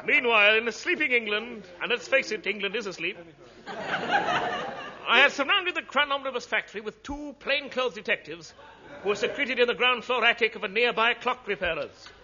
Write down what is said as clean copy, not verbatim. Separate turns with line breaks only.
Meanwhile, in sleeping England, and let's face it, England is asleep, I had surrounded the Crown Omnibus factory with 2 plainclothes detectives who were secreted in the ground floor attic of a nearby clock repairer's.